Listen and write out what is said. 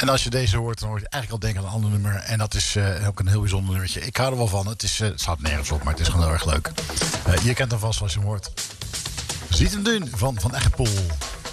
En als je deze hoort, dan hoor je eigenlijk al denken aan een ander nummer. En dat is ook een heel bijzonder nummertje. Ik hou er wel van. Het staat nergens op, maar het is gewoon heel erg leuk. Je kent hem vast als je hem hoort. Ziet hem doen van Eggepoel.